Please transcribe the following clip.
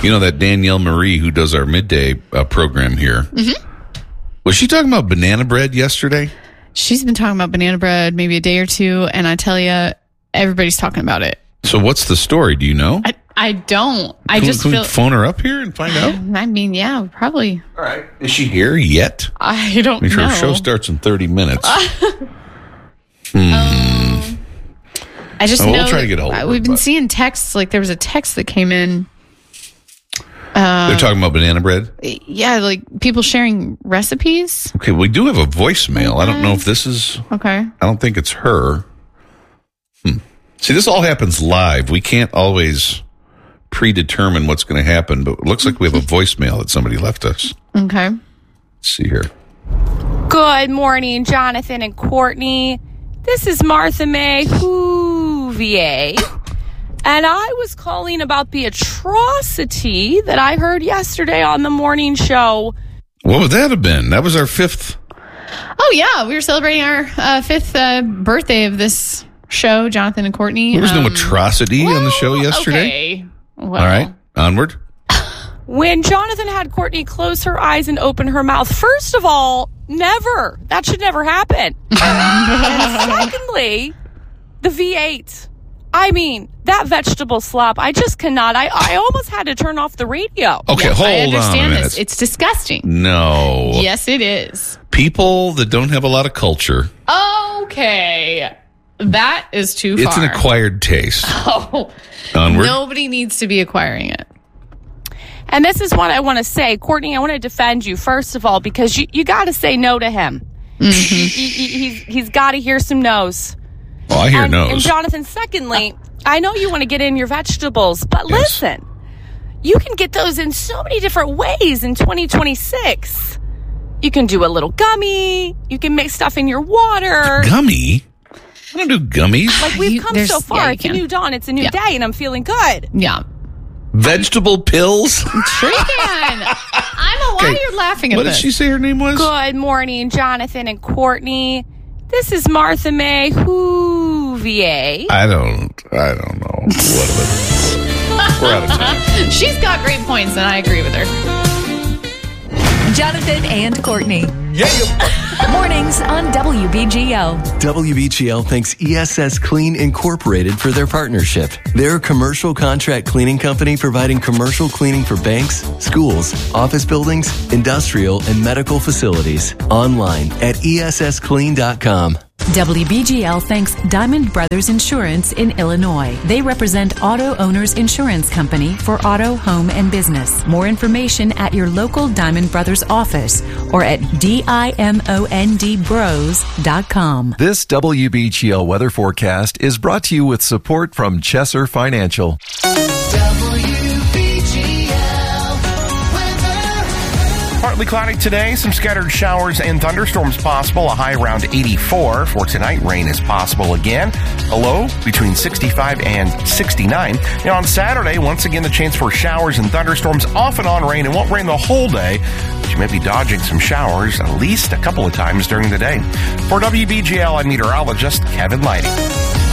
You know that Danielle Marie who does our midday program here. Mm-hmm. Was she talking about banana bread yesterday? She's been talking about banana bread maybe a day or two, and I tell you, everybody's talking about it. So what's the story? Do you know? I don't. Can we phone her up here and find out? I mean, yeah, probably. All right. Is she here yet? I don't know. Her show starts in 30 minutes. I just know we'll try to get a hold of her, we've been seeing texts. Like there was a text that came in. They're talking about banana bread? Yeah, like people sharing recipes. Okay, we do have a voicemail. Okay. I don't know if this is... Okay. I don't think it's her. See, this all happens live. We can't always predetermine what's going to happen, but it looks like we have a voicemail that somebody left us. Okay. Let's see here. Good morning, Jonathan and Courtney. This is Martha May Whovier. And I was calling about the atrocity that I heard yesterday on the morning show. What would that have been? That was our 5th. Oh, yeah. We were celebrating our 5th birthday of this show, Jonathan and Courtney. There was no atrocity on the show yesterday. Okay. Well. All right. Onward. When Jonathan had Courtney close her eyes and open her mouth, first of all, never. That should never happen. And secondly, the V8. I mean, that vegetable slop, I just cannot. I almost had to turn off the radio. Okay, hold on a minute. I understand this. It's disgusting. No. Yes, it is. People that don't have a lot of culture. Okay. That is too far. It's an acquired taste. Oh. Onward. Nobody needs to be acquiring it. And this is what I want to say. Courtney, I want to defend you, first of all, because you got to say no to him. Mm-hmm. He's got to hear some no's. Oh, I hear no's. And Jonathan, secondly, I know you want to get in your vegetables, but listen, you can get those in so many different ways in 2026. You can do a little gummy. You can make stuff in your water. Gummy? I don't do gummies. Like, we've come so far. Yeah, it's a new dawn. It's a new day, and I'm feeling good. Yeah. Vegetable pills? Sure you can. Why are you laughing at this? What did she say her name was? Good morning, Jonathan and Courtney. This is Martha May Whovier. I don't know what of it. We're out of time. She's got great points, and I agree with her. Jonathan and Courtney. Yeah. Mornings on WBGL. WBGL thanks ESS Clean Incorporated for their partnership. They're a commercial contract cleaning company providing commercial cleaning for banks, schools, office buildings, industrial, and medical facilities. Online at ESSclean.com. WBGL thanks Diamond Brothers Insurance in Illinois. They represent Auto Owners Insurance Company for auto, home, and business. More information at your local Diamond Brothers office or at DIMONDBros.com. This WBGL weather forecast is brought to you with support from Chesser Financial. Partly cloudy today, some scattered showers and thunderstorms possible, a high around 84. For tonight, rain is possible again, a low between 65 and 69. And on Saturday, once again, the chance for showers and thunderstorms, off and on rain. It won't rain the whole day, but you may be dodging some showers at least a couple of times during the day. For WBGL, I'm meteorologist Kevin Lighting.